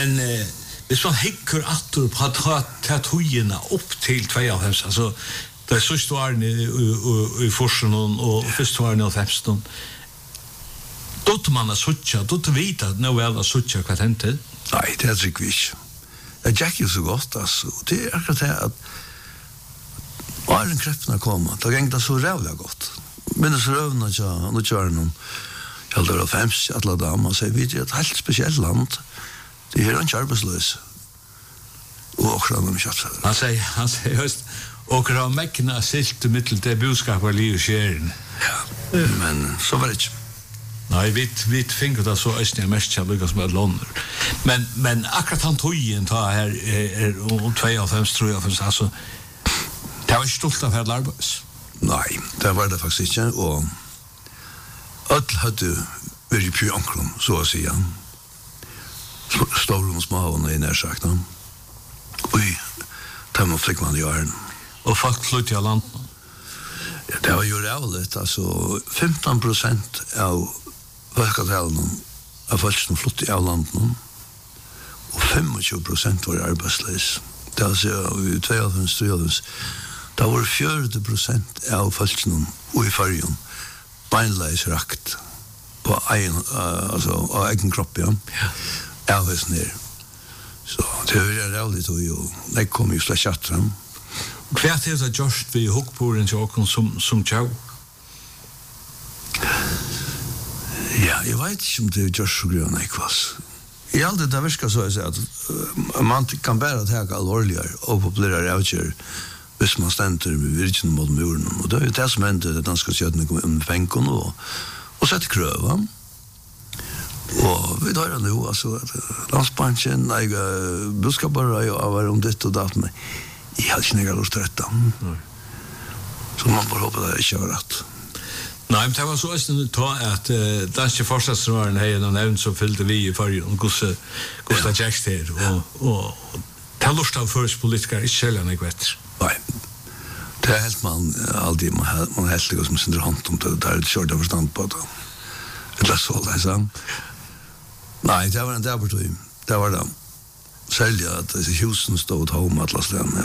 Men hvis man hekker atter på at togene opp til 92, altså det sørste årene i Forsen og første årene i Femsten, dotter man suttja, dotter vite at nå er det suttja hva hendte? Nei, det tror vi ikke. Det gikk jo så godt, altså. Det akkurat det at åren kreftene kom, det gikk det så rævlig godt. Minnes røvene til nå kjører noen Kjaldar og Fems, alle damer, sier vi er et helt spesielt land. Det er ikke arbeidsløs. Og åkran om kjøttet. Han sier høst, åkran av mekkene silt og mittel til budskap av liv og skjeren. Ja, men så var det ikke. Nei, vi finner det så østene mest kjall lykkes med låner. Men akkurat han tog inn ta her, 52, tror jeg, altså, det var ikke stolt av hele arbeids. Nei, det var det faktisk ikke, og alt hadde vært på ankrum, så å si, Stor og små og nær sagt. Oi, det var flikk man i åren. Og folk flyttet av landet? Ja, det var jo rævlig, altså 15% av folketalen av folk som flyttet av landet, og 25% var arbeidsløs. Det var så i 92-93, det var 40% av folk som i fargen beinleis rakt på egen kropp, ja. Elvis ner. Så det var rævlig tog jo. Det kom jo slett kjatteren. Hva er det gjort vi hukkporen til åkken som tjau? Ja, jeg vet ikke om det er gjort så grønne ekvas. I alt det virker så at man kan bare ta alvorligere og populære avgjør hvis man stender med virkene mot muren. Og det er jo det som hender det danske kjøttene kommer med fengen og setter krøven. Og vi tar det nå, altså, landsbanken, budskaper var om ditt og datt, men jeg hadde ikke noe lurt rett. Så man bare håper det ikke var rett. Nei, men det var så østene ta at danske forstadsråden har en nevnt som fyllde vi i fargen, Gustav Jackst her, og det lurt av førspolitikere ikke selv enn jeg vet. Nei, det er helt man alltid, man er helt som synder hånd om det, det er et kjørt av forstand på det. Et lest hold, jeg sa. Nei, det var en debattøy. Det var det. Særlig at husen stod home atlas lenne.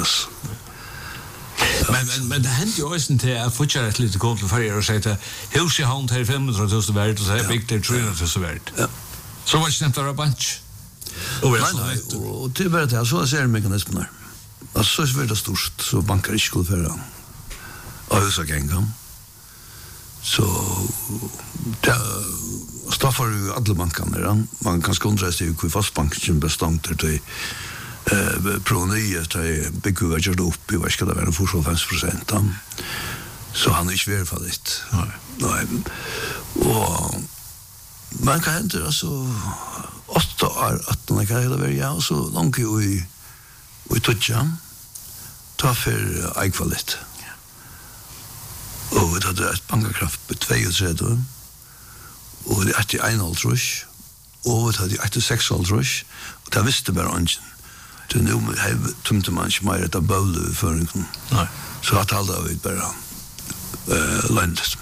Men det hendte jo også til at fortsatt et lite kort til farger og sier til hus i havn til 500.000 verdt, og så er bygd til 300.000 verdt. Så var det ikke nevnt av rabansj. Nei, og det er bare det. Så ser mekanismen her. Altså, så er det stort, så banker ikke skulle føre av huset gengang. Så det staffar ju alla bankerna. Man kan skundra sig hur fastbanken bestångt till proniet till byggverket upp i vad ska det vara 45%. Så han är inte verifierat. Nej. Och man kan inte alltså 8 år att man kan det vara så långt i toucha. Ta för eikvalit. Og det hadde et bankerkraft på 32, og det hadde 1,5, og det hadde 6,5, og det visste bare ønsken. Så nå tømte man ikke mer etter bøle før en kom. Så det hadde vi bare landet.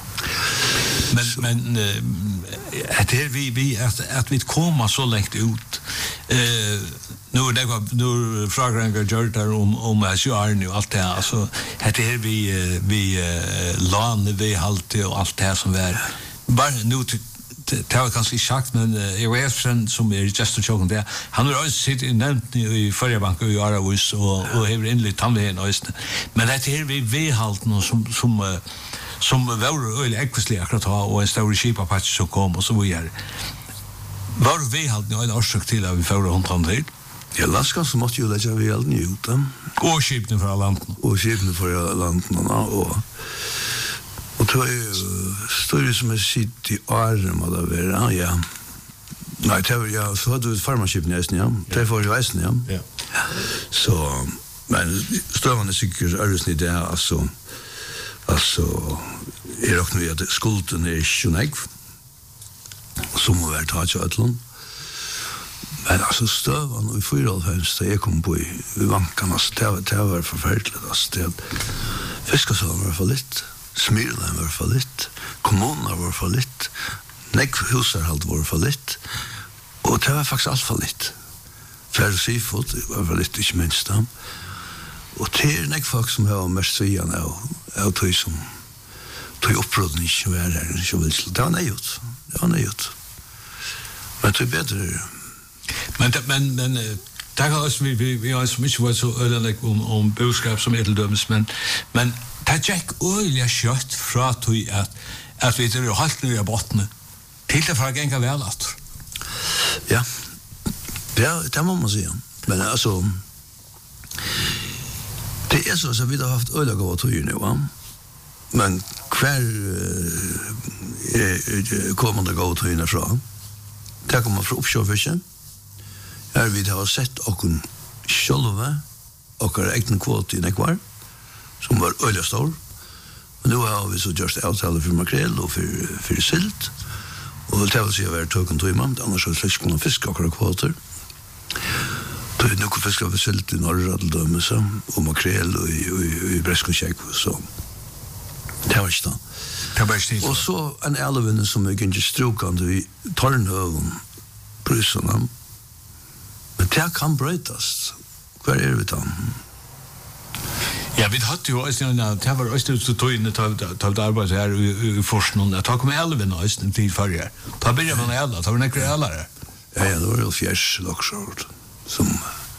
Men at her vi at vi kommer så lengt ut, nu frågar gjort där om SJR och allt det här, alltså det här vi lån vi halt och allt det här som är bara nu det var kanske sagt, men jag vet som just to choke där han har också sitt nämnt i förra bank och göra oss och har inlett tandläkaren och men det här vi halt någon som var öle ekvisligt akkurat och en stor skipapatch som kom och så vidare. Var vi halt nu en orsak till att vi får hundtrandet? Ja, Laska så måste ju lägga vi all ut. Och skipnen för landet. Och skipnen för landet och tror jag står som är sitt i arm och det är ja. Nej, det var jag så hade vi farmaskipnen nästan ja. Det får ju väsen ja. Så men stövande cykel är det där alltså är dock nu att skulden är sjunägg som har varit att Atlant. Men alltså stövan och i 4,5 där jag kom på i vankarna det var förfärligt alltså. Fiskasån var för lite, Smyrland var för lite, kommunerna var för lite, Nekv husarhald var för lite, och det var faktiskt allt för lite. Färre seafood, I var väl inte minst dem. Och det är en folk som har mest svian av tog som tog upprådning som är här. Det var nejut. Men det är bättre. Men det har också vi har så mycket varit så överlägg om budskap som edeldömes, men det gick öliga kött från tog att vi är ju halt nu I botten till det för att gänga väl att. Ja. Det må man säga. Men alltså det är så vi har haft öliga gåva tog nu, va? Men kvar kommer det gåva tog ifrån. Det kommer från uppsjöfischen. Här vi har sett och själva och egen kvot I nekvar som var öliga stor. Men nu har vi så just avtalet för makrel och för silt. Och det vill säga att token tog imam, annars har släkt kunna fiska och kvoter. Då är nog fiska för silt I norra Dömesa och makrel och I Bräskokäck så. Det var inte. Och så en älven som är inte strukande I Tornhöven priserna. Men det kan brötas. Hva vi då? Ja, vi hade ju också det var också så tog in det arbete här I forskningen. Jag tar kom älven också en tid förr. Ta börja man älva, ta några älare. Ja, det var ju fjärs lockshort som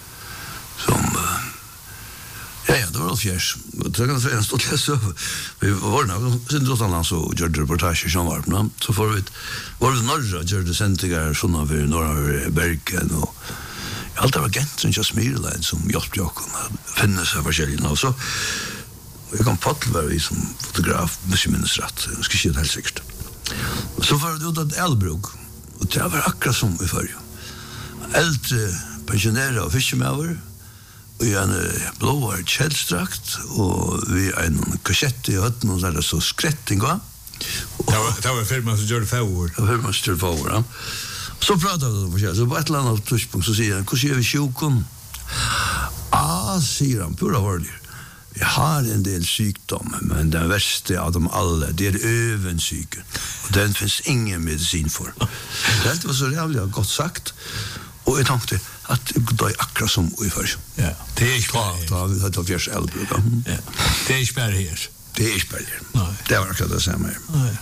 ja, det var fjärs. Det kan säga en stort läs över. Vi var nog sen då han så gjorde reportage som var på så får vi var det norra gjorde sentigar såna för norra Bergen och allt var gent som just Mirland som hjälpte jag att finna sig forskjellige så jag kan paddla vi som fotograf minns rätt jag ska se det helt säkert så var det då att Elbrug och det var akkurat som vi förr äldre pensionärer och fiskemöver och en blåa källstrakt och vi en kassett I hatten och där så skrätting va det var firma som gjorde förår det var firma som gjorde förår ja. Så pratade de för så på ett eller annat touchpunkt så säger han hur ser vi sjukdom säger han pura varlig vi har en del sjukdom men den värsta av dem alla det är övensyken och den finns ingen medicin för det var så jävligt gott sagt och jag tänkte att det är akkurat som vi för ja det är bra då vi hade fjärs Elbrug ja det är spär här det är spär här det var akkurat det samma nej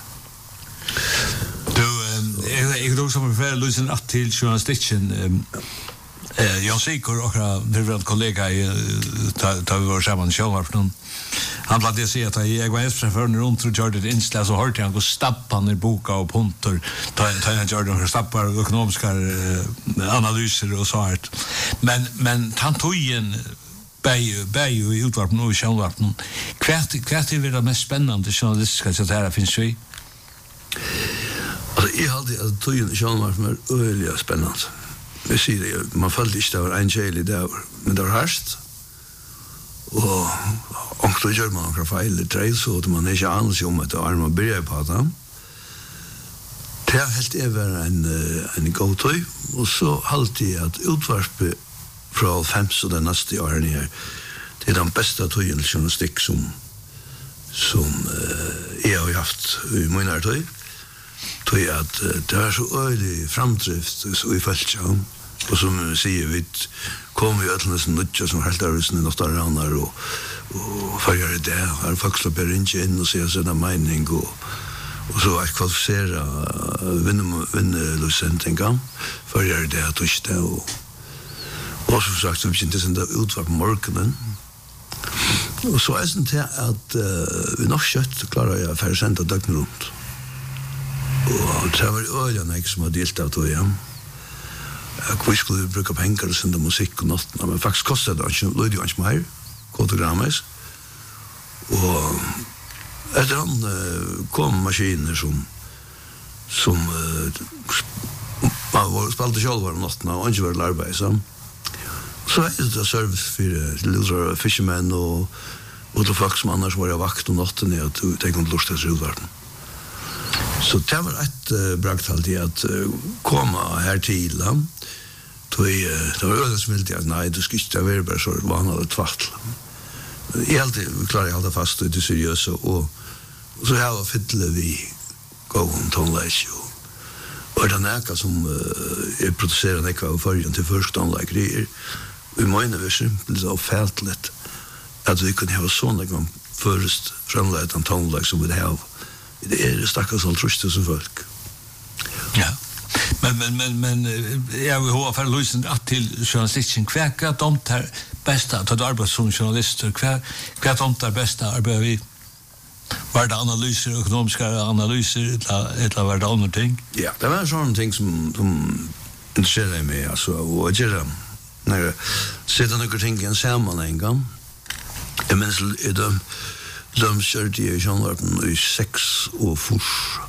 Jag tror som för Lucien att till journalistiken jag säger också det var en kollega tar vi var samman själva han hade sagt att jag var efter för runt och gjorde det inslag så hörde han gå stappa ner boka och punkter ta en Jordan stappar ekonomiska analyser och så här men han tog en bäj I utvarpen och självarpen kvart är det mest spännande journalistiska så där finns ju alltså jag hade att tog en självarpen är öliga spännande vi ser det man följde inte det var en tjejlig där men det var härst och då gör man några fel det så att man inte alls om att man börjar på det det helt över en go-to och så alltid att utvarpe från 5 så den nästa åren här det är den bästa tojen journalistik som jag har haft I mina tog att det är så ölig framdrift så I fältjön och som säger vi kommer ju alla såna nutja som helt övrigt något där andra och förgör det har faktiskt att börja in och se såna mening och så att kvalificera vinna tänka förgör det att just det och så sagt så vi inte sen där ut på morgonen och så är det inte att vi nog kött klarar jag för sent att dygna runt och det var öliga som har delat av det ja vi skulle bruka pengar och sända musik och något men faktiskt kostar det inte löd ju inte mer kodogrammes och efter han kom maskiner som var spelade själva något och inte var arbete så är det service för little fishermen och då faktiskt man annars var jag vakt och natten att det kunde lusta sig ut vart så det var ett brakt alltid att komma här till det var öde som ville att nej, du ska inte vara bara så vanligt tvattla. Jag klarar jag alltid fast och det seriösa och så här fiddlar vi gå om tonläs och den eka som producerar nekva av förrän till först anlägg. Vi menar vi simpelt så fältligt att vi kunde ha sådana gång först framlägg en tonlägg som vi har. Det stackars all tröst som folk. Ja. Men jag vill ha för lösen att till journalistiken kväka de där bästa att arbeta som journalister kväka de där bästa arbetar vi var det analyser ekonomiska analyser eller var det andra ting. Ja, det var sådana ting som intresserar mig alltså och göra när sätta några ting i en sammanhang. Jag minns de körde ju journalen i 6 och fors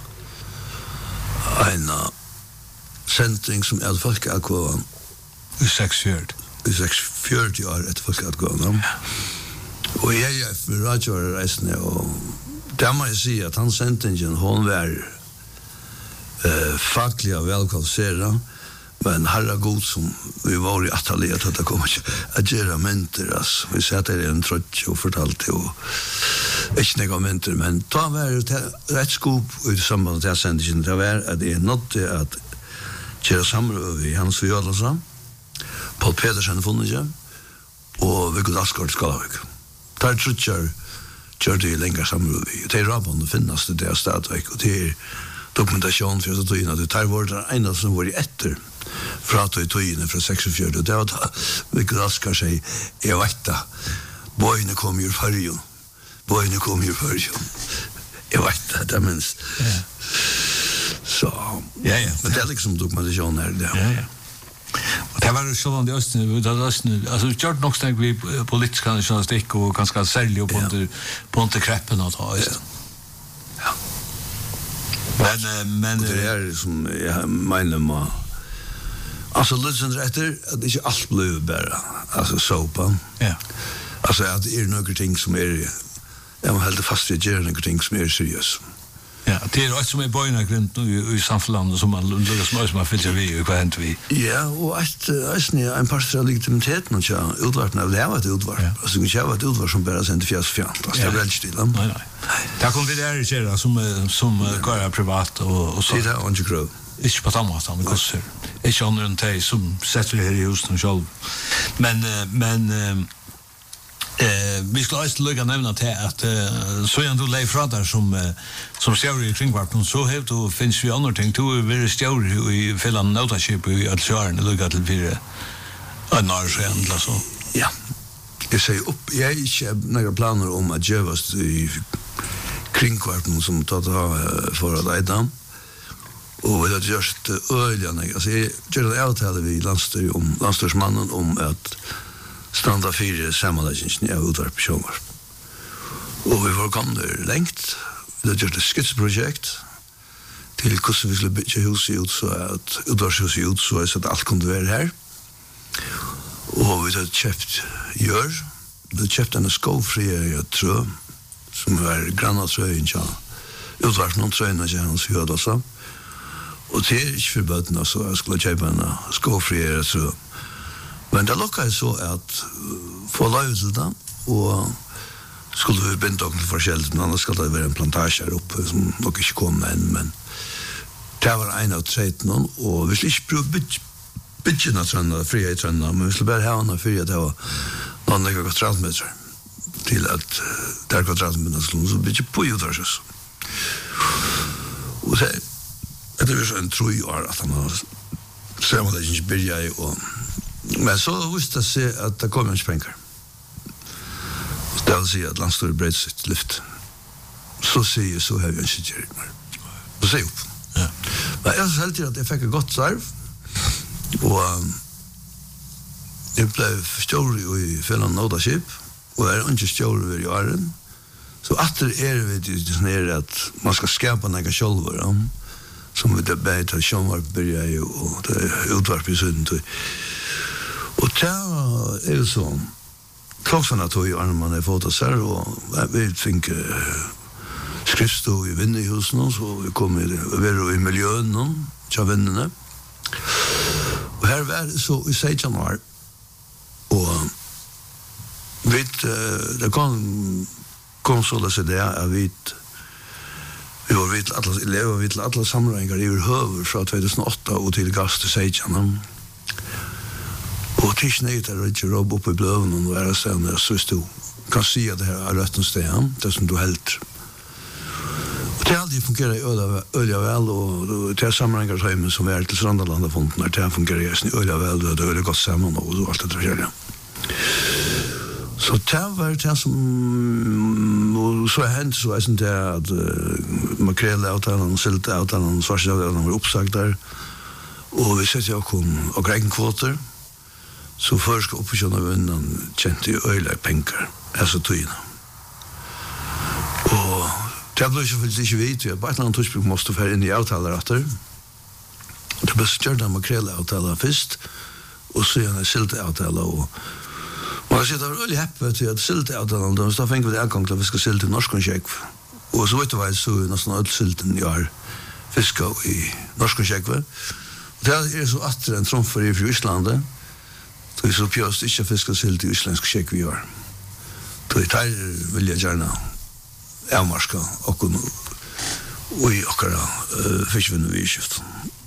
en sändning som är folk att gå i 6-4 år ett folk att gå och jag för radioreisen och där man ser att han sändningen hon var fackliga välkvalificerad men herra god som vi var i atelieret att det kommer att göra mentor alltså. Vi satt där i en trött och fortalte och inte några mentor men då var det rätt skop i samband med det sändningen det var att det är något att göra samråd i Hans Jölarsson Paul Pedersen funnits och vi kunde Asgard Skalavik där trutjar körde i längre samråd det är rabban att finnas det där stadväck och det är dokumentation för att ta in att det tar vårt enda som var i efter fra att ta in från 64 och det var då vilket Asgard säger jag vet det boyne kom ju förrjun jag vet det minst så ja men det är liksom dokumentation här det ja och det var ju så det östen alltså gjort nog steg vi politiska journalistik och ganska särskilt på inte kreppen att ha just ja men det är som jag menar alltså lyssnar rätter att det inte allt blir bara alltså sopa ja alltså att det är några ting som är jag har hållit fast vid några ting som är seriöst. Ja, det är också med boyna grund nu i samhället som man lukkar som man fyller vi och vad hänt vi. Ja, och en parstral legitimitet och så utvarna av det var det utvar. Alltså det var det utvar som bara sent fjärt. Alltså det var helt stilla. Nej. Där kom vi där köra som går privat och så. Det är on the grow. Ikke på samme måte, det koster. Ikke andre enn de som setter det her i husen selv. Men vi skulle også lykke å nevne til at så gjerne du leier fra der som stjører i kringkvarten, så finnes vi andre ting. Du vil stjører i Finland Nautakip i Altsjøren, lykke til 4 en år siden, eller så. Ja. Jeg sier opp, jeg har ikke noen planer om at gjøres i kringkvarten som tatt for å leide. Og vi har gjort øyene, altså jeg gjør en avtale vi landstyrsmannen om at standa 4 sammanleggingen av utvarp i Sjømar. Og vi var kommet lengt. Vi har gjort et skitsprojekt til hvordan vi skulle bygge huset ut, så at utvarshuset ut, så at alt kunne være her. Og vi har kjøpt gjør. Vi har kjøpt en skovfrie trø, som var grannatrøyen til utvarp noen trøyene til hans høyde også. Og det er ikke forbøtende, så jeg skulle kjøpe en skovfrie trø. Men det lukkade så at få løy til det, og skulle vi binde oss til forskjellet, men annars skulle det være en plantasje her oppe, som nok ikke kom inn, men det var en av treitene, og vi skulle ikke prøve byggene trønne, frie trønne, men vi skulle bare ha henne frie, det var noen kvadratmeter, til at der kvadratmeter skulle, så bygge på utvarsjøs. Og det var så en tro i år, at han har strømmet det ikke byrja i, og men så visste jeg seg at det kom ikke penger. Det vil si at landstyret brød sitt lyft. Så sier jeg, så har vi ikke gjort mer. Så sier jeg opp. Ja. Men jeg så heldig at jeg fikk et godt sarv, og jeg ble stjåret i Finland Nautakip, og jeg er ikke stjåret i åren. Så etter vi til sånn at man skal skapa noen kjolver, som vi bare tar sjånvarp byrja og utvarp i sønnen til. Og det er jo sånn, klokkene tog i armen er fått oss her, og vi fikk skriftstå i vinnerhusen, så vi kom i miljøen, til vinnene. Og her var det så i 16 år, og det kom så det seg det, at vi Vi var vidt alle sammenregninger i høver fra 2008 og til gass til Seidjan. Og tidsnøyt er ikke råb opp i bløven og være stedende, så hvis du kan si at det her er rett og sted, det som du helter. Og det alltid fungerer øyla vel, og det er sammenregninger som vi er til Strandaland av fonden, det fungerer øyla vel, det er øyla godt sammen og alt det forskjellige. Så det var det som, og så hendt så er det at makrelleavtalen, silteavtalen, svarseavtalen var oppsagt der, og vi setter jo kun og gregenkvoter, så først skal oppkjønne vinnen kjente i øyla penger, altså tøyene. Og det ble selvfølgelig ikke vidt, vi har bare et eller annet tøysbruk måtte fære inn i avtaler etter. Det ble stjørt av makrelleavtalen først, og så gjerne silteavtalen, og man kan si at det var veldig heppet til at silteavtalen, da fikk vi det adgang til at vi skal silte i Norskonsjekv. Og så vet du hva, så er nesten alt silten jeg har fisket i Norskonsjekv. Og det er så atter en tromfer i Íslande, så vi så pjøst ikke fisket silt i islandsk sjekv vi har. Så der vil jeg gjerne avmarska og i okkara fiskvinne vi skift.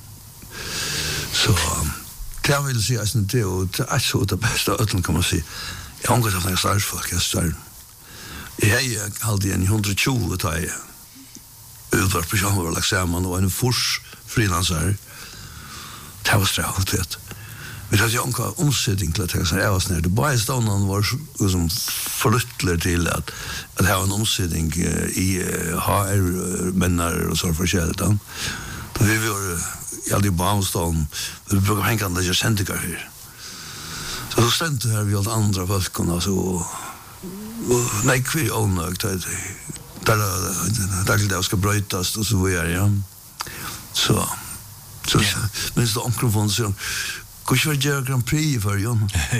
Så det vil jeg si at det er så det beste øtlen, kan man si. Jeg har omgått av noen startfolk, jeg starter. Jeg har alltid en 120 tar jeg utvar på kjønner og lagt sammen, og en fors frilansar. Det var stravt, vet. Vi hadde jo omgått omsetting til at jeg var sånn her. Det bare stånden var som forlyttler til at det var en omsetting i HR-menner og så forskjellig. Da vi var alltid på avstånd, vi bruker hengende ikke sendikar her. Så stendte her vi alle andre folkene, og nei, vi er ånøgt, der til det skal brøytast, og så var jeg, ja. Så minst det omkrofon, så hvor ikke var det Grand Prix for, Jon?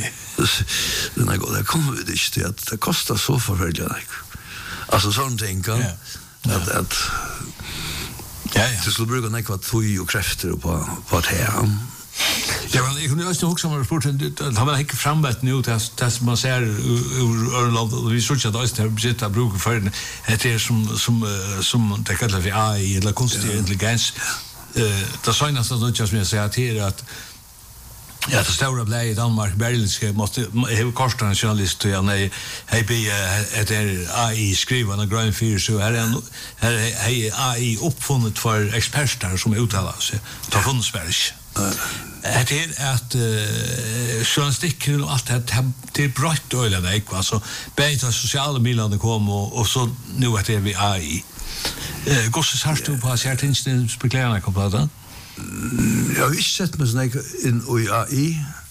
Det kommer vi ikke til, at det kostar så forfølgelig, altså sånne ting, at det skulle bruke nekva tøy og krefter på at her. Ja, men jeg kunne også huske om rapporten, det har man ikke framvett nå til som man ser ur Ørland, og vi så ikke at Øystein har besitt av bruker for det som det kallar for AI, eller kunstig intelligens. Det søgnast at noe som jeg sier til at det stora blei i Danmark, Berlinske, måtte heve korset en journalist, og jeg be etter AI skriva en grøn fyr, så her er AI oppfunnet for eksperter som uttaler seg. Det har funnet svært ikke. Det er at journalistikken og alt det er brøtt øyla deg, altså begge av sosiale milene kom, og så nå etter vi AI. Gosses har du på at jeg har tinnsyn speklerende kom på det? Jeg har ikke sett meg sånn inn i AI,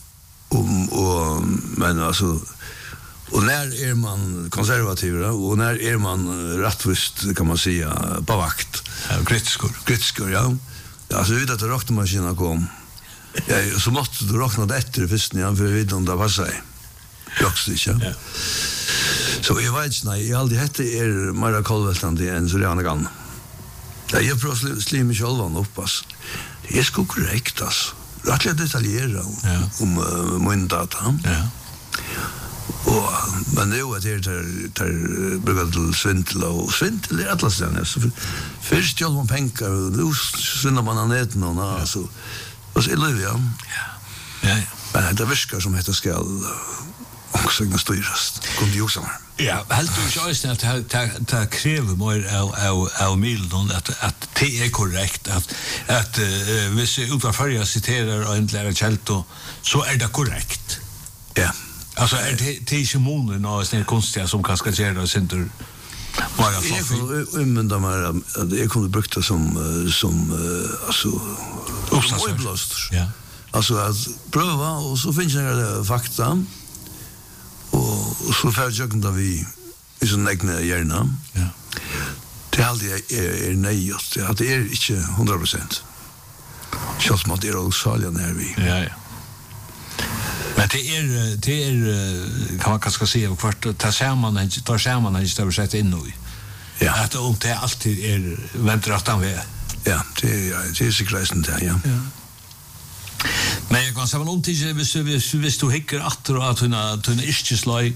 men altså, og når er man konservativ, og når er man rettvist, kan man si, på vakt. Ja, kritisk, ja. Altså, vi vet at rocknemaskinen kom. Så måtte du rockna det etter først, ja, for vi vet om det passer seg. Jokst ikke, ja. Så jeg vet ikke, nei, jeg aldri hette mer kolveltende enn så reane gang. Jeg prøver å slime sjølvan opp, altså. Det er sko korrekt, altså. Rettelig detaljeret om min data. Ja. Men det er jo at det bruker til svindel, og svindel er alle stedene. Først gjør man penger, og nå svindler man av neten, og så er det liv, ja. Men det virker som dette skal omsøgne styrast. Kunne jo sammen. Ja, helt du ikke også at det krever mer av milen at det er korrekt, at hvis jeg utvarfører siterer og en lærer kjelto, så er det korrekt. Ja. Altså, det ikke monen av sånne kunstige som kan skal gjøre det, og sinter jeg kunne umynda meg at jeg kunne brukt det som oppblåster. Ja. Altså, at prøve, og så finnes det fakta, og så ferdig da vi i sånn egne hjerne. Ja. Det er alltid nøyest. Det er ikke 100%. Selv som at det er også salgen her vi. Ja. Men det kan man kanskje si, tar sammen han ikke det vi sett inn i. Ja. At det alltid venter at han ved. Ja, det er sikkert reisen til, ja. Men jeg man så man inte hvis du hickar åter och att hon inte slår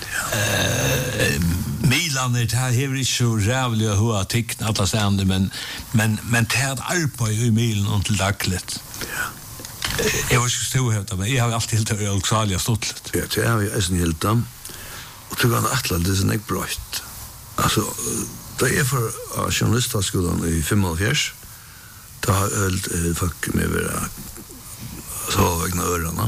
Milan det här är inte så rävliga hur att teckna alla sänder men det här arbete i Milan och till dagligt. Jag var så stor här men jag har alltid helt Alexalia stått lite. Ja, det har vi är helt dam. Och det kan attla det är en brott. Alltså det är för journalistskolan i 45. Då har folk med vara så vägna öronen.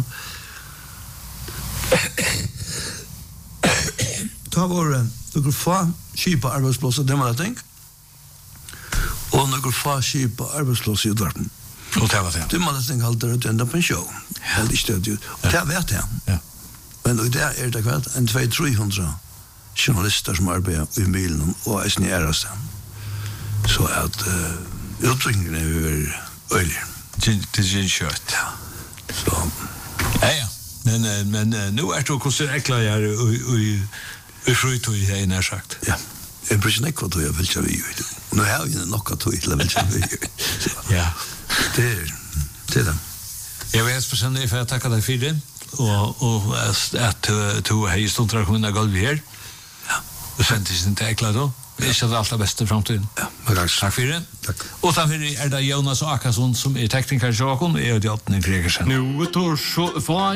Då var det några få skipa arbetsplatser det man tänkt. Och några få skipa arbetsplatser i Dortmund. Och det var det. Det man tänkt håller ut ända på en show. Helt i stöd. Och det vet jag. Ja. Men och där är det kvart en 200-300 journalister som arbetar i bilen och är snärast. Så att utvecklingen är ölig. Det är ju kört. Ja. Så ja. Men nu är det också äckla jag i frutoj här när sagt. ja. Jag bryr mig inte vad jag vill köra. Nu har jag ju något att till vill köra. Ja. Det är det. Jag vet för sen det för att tacka dig för det och att du har ju stått där kunna gå här. Ja. Och sen tills inte äckla då. Det är allt det bästa framtiden. Ja, men tack för det. Tack. Och så är det Jonas Akarsson som är tekniker i Jakon och är det 18 Gregersen. Nu tar så